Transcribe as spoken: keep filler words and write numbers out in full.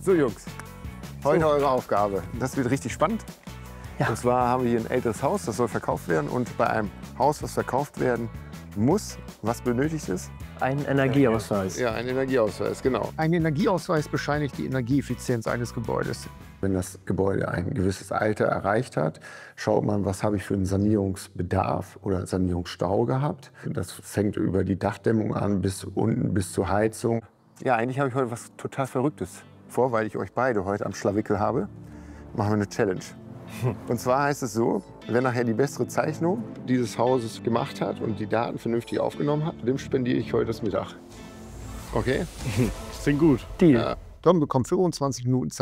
So Jungs, heute so. Eure Aufgabe. Das wird richtig spannend. Ja. Und zwar haben wir hier ein älteres Haus, das soll verkauft werden. Und bei einem Haus, was verkauft werden muss, was benötigt ist? Ein Energieausweis. Ja, ein Energieausweis, genau. Ein Energieausweis bescheinigt die Energieeffizienz eines Gebäudes. Wenn das Gebäude ein gewisses Alter erreicht hat, schaut man, was habe ich für einen Sanierungsbedarf oder Sanierungsstau gehabt. Das fängt über die Dachdämmung an bis unten bis zur Heizung. Ja, eigentlich habe ich heute was total Verrücktes vor, weil ich euch beide heute am Schlawickel habe. Machen wir eine Challenge. Und zwar heißt es so, wer nachher die bessere Zeichnung dieses Hauses gemacht hat und die Daten vernünftig aufgenommen hat, dem spendiere ich heute das Mittag. Okay? Das klingt gut. Deal. Ja. Tom bekommt fünfundzwanzig Minuten Zeit.